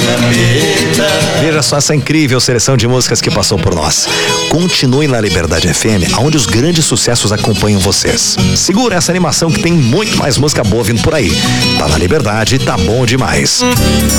Veja só essa incrível seleção de músicas que passou por nós. Continue na Liberdade FM, onde os grandes sucessos acompanham vocês. Segura essa animação que tem muito mais música boa vindo por aí. Tá na Liberdade, tá bom demais.